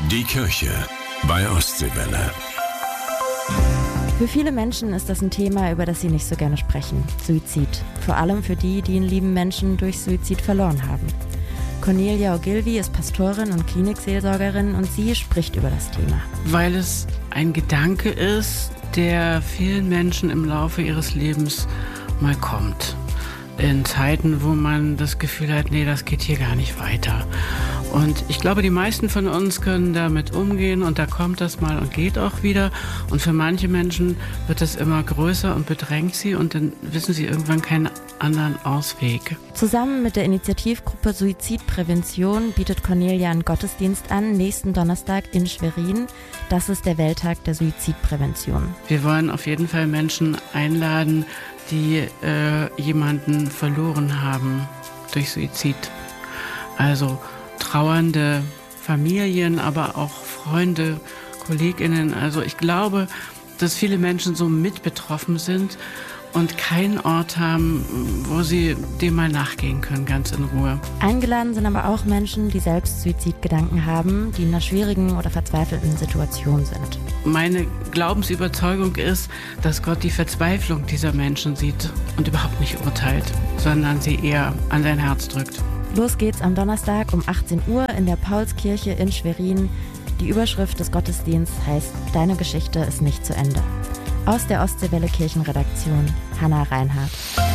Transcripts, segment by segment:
Die Kirche bei Ostseewelle. Für viele Menschen ist das ein Thema, über das sie nicht so gerne sprechen. Suizid. Vor allem für die, die einen lieben Menschen durch Suizid verloren haben. Cornelia Ogilvy ist Pastorin und Klinikseelsorgerin und sie spricht über das Thema. Weil es ein Gedanke ist, der vielen Menschen im Laufe ihres Lebens mal kommt. In Zeiten, wo man das Gefühl hat, nee, das geht hier gar nicht weiter. Und ich glaube, die meisten von uns können damit umgehen und da kommt das mal und geht auch wieder. Und für manche Menschen wird es immer größer und bedrängt sie und dann wissen sie irgendwann keinen anderen Ausweg. Zusammen mit der Initiativgruppe Suizidprävention bietet Cornelia einen Gottesdienst an, nächsten Donnerstag in Schwerin. Das ist der Welttag der Suizidprävention. Wir wollen auf jeden Fall Menschen einladen, die jemanden verloren haben durch Suizid. Also trauernde Familien, aber auch Freunde, KollegInnen. Also ich glaube, dass viele Menschen so mit betroffen sind und keinen Ort haben, wo sie dem mal nachgehen können, ganz in Ruhe. Eingeladen sind aber auch Menschen, die selbst Suizidgedanken haben, die in einer schwierigen oder verzweifelten Situation sind. Meine Glaubensüberzeugung ist, dass Gott die Verzweiflung dieser Menschen sieht und überhaupt nicht urteilt, sondern sie eher an sein Herz drückt. Los geht's am Donnerstag um 18 Uhr in der Paulskirche in Schwerin. Die Überschrift des Gottesdienstes heißt „Deine Geschichte ist nicht zu Ende". Aus der Ostseewelle Kirchenredaktion, Hannah Reinhardt.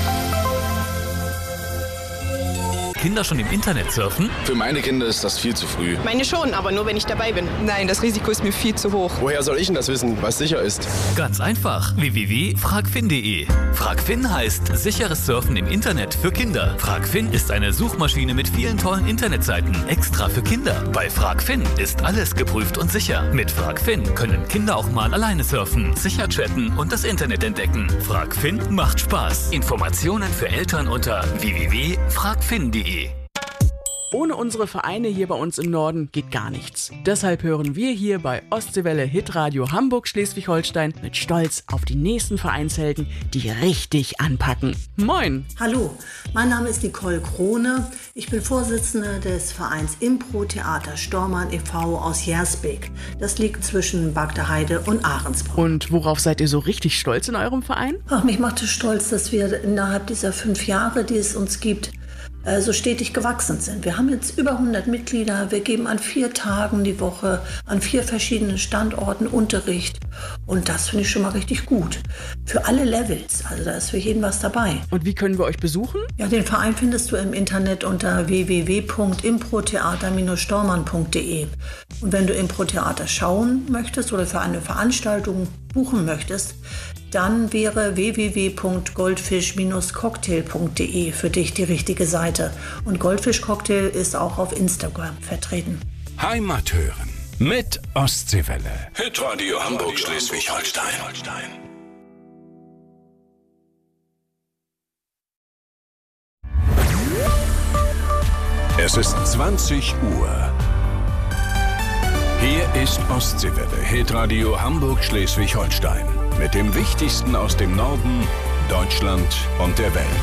Kinder schon im Internet surfen? Für meine Kinder ist das viel zu früh. Meine schon, aber nur wenn ich dabei bin. Nein, das Risiko ist mir viel zu hoch. Woher soll ich denn das wissen, was sicher ist? Ganz einfach. www.fragfin.de. Fragfin heißt sicheres Surfen im Internet für Kinder. Fragfin ist eine Suchmaschine mit vielen tollen Internetseiten, extra für Kinder. Bei Fragfin ist alles geprüft und sicher. Mit Fragfin können Kinder auch mal alleine surfen, sicher chatten und das Internet entdecken. Fragfin macht Spaß. Informationen für Eltern unter www.fragfin.de. Ohne unsere Vereine hier bei uns im Norden geht gar nichts. Deshalb hören wir hier bei Ostseewelle Hitradio Hamburg-Schleswig-Holstein mit Stolz auf die nächsten Vereinshelden, die richtig anpacken. Moin! Hallo, mein Name ist Nicole Krone. Ich bin Vorsitzende des Vereins Impro-Theater Stormann e.V. aus Jersbek. Das liegt zwischen Bagdaheide und Ahrensbrunn. Und worauf seid ihr so richtig stolz in eurem Verein? Ach, mich macht es stolz, dass wir innerhalb dieser 5 Jahre, die es uns gibt, so stetig gewachsen sind. Wir haben jetzt über 100 Mitglieder. Wir geben an 4 Tagen die Woche an 4 verschiedenen Standorten Unterricht. Und das finde ich schon mal richtig gut. Für alle Levels. Also da ist für jeden was dabei. Und wie können wir euch besuchen? Ja, den Verein findest du im Internet unter www.improtheater-stormann.de. Und wenn du Impro-Theater schauen möchtest oder für eine Veranstaltung buchen möchtest, dann wäre www.goldfish-cocktail.de für dich die richtige Seite. Und Goldfish Cocktail ist auch auf Instagram vertreten. Heimat hören mit Ostseewelle. Hitradio Hamburg Schleswig-Holstein. Es ist 20 Uhr. Hier ist Ostseewelle, Hitradio Hamburg Schleswig-Holstein. Mit dem Wichtigsten aus dem Norden, Deutschland und der Welt.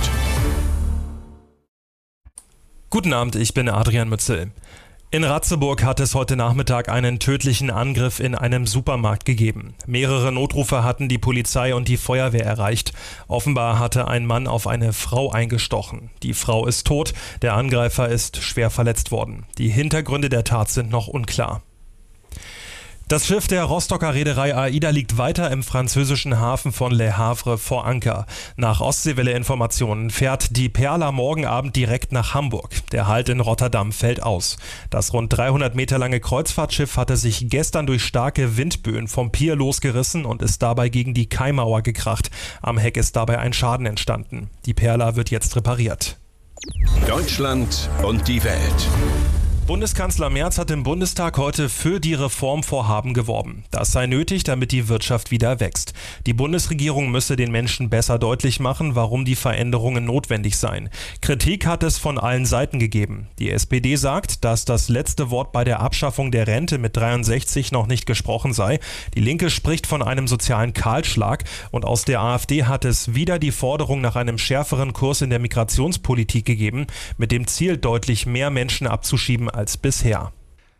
Guten Abend, ich bin Adrian Mützel. In Ratzeburg hat es heute Nachmittag einen tödlichen Angriff in einem Supermarkt gegeben. Mehrere Notrufe hatten die Polizei und die Feuerwehr erreicht. Offenbar hatte ein Mann auf eine Frau eingestochen. Die Frau ist tot, der Angreifer ist schwer verletzt worden. Die Hintergründe der Tat sind noch unklar. Das Schiff der Rostocker Reederei AIDA liegt weiter im französischen Hafen von Le Havre vor Anker. Nach Ostseewelle-Informationen fährt die Perla morgen Abend direkt nach Hamburg. Der Halt in Rotterdam fällt aus. Das rund 300 Meter lange Kreuzfahrtschiff hatte sich gestern durch starke Windböen vom Pier losgerissen und ist dabei gegen die Kaimauer gekracht. Am Heck ist dabei ein Schaden entstanden. Die Perla wird jetzt repariert. Deutschland und die Welt. Bundeskanzler Merz hat im Bundestag heute für die Reformvorhaben geworben. Das sei nötig, damit die Wirtschaft wieder wächst. Die Bundesregierung müsse den Menschen besser deutlich machen, warum die Veränderungen notwendig seien. Kritik hat es von allen Seiten gegeben. Die SPD sagt, dass das letzte Wort bei der Abschaffung der Rente mit 63 noch nicht gesprochen sei. Die Linke spricht von einem sozialen Kahlschlag und aus der AfD hat es wieder die Forderung nach einem schärferen Kurs in der Migrationspolitik gegeben, mit dem Ziel, deutlich mehr Menschen abzuschieben als bisher.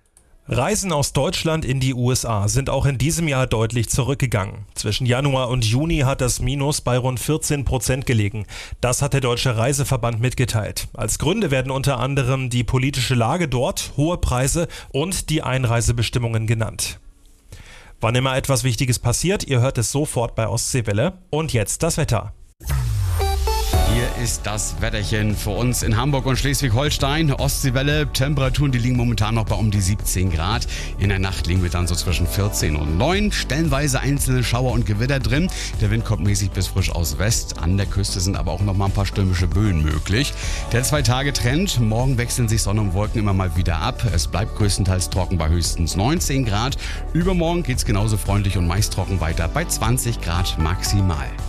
Reisen aus Deutschland in die USA sind auch in diesem Jahr deutlich zurückgegangen. Zwischen Januar und Juni hat das Minus bei rund 14% gelegen. Das hat der Deutsche Reiseverband mitgeteilt. Als Gründe werden unter anderem die politische Lage dort, hohe Preise und die Einreisebestimmungen genannt. Wann immer etwas Wichtiges passiert, ihr hört es sofort bei Ostseewelle. Und jetzt das Wetter. Hier ist das Wetterchen für uns in Hamburg und Schleswig-Holstein. Ostseewelle, Temperaturen, die liegen momentan noch bei um die 17 Grad. In der Nacht liegen wir dann so zwischen 14 und 9. Stellenweise einzelne Schauer und Gewitter drin. Der Wind kommt mäßig bis frisch aus West. An der Küste sind aber auch noch mal ein paar stürmische Böen möglich. Der 2-Tage-Trend. Morgen wechseln sich Sonne und Wolken immer mal wieder ab. Es bleibt größtenteils trocken bei höchstens 19 Grad. Übermorgen geht es genauso freundlich und meist trocken weiter bei 20 Grad maximal.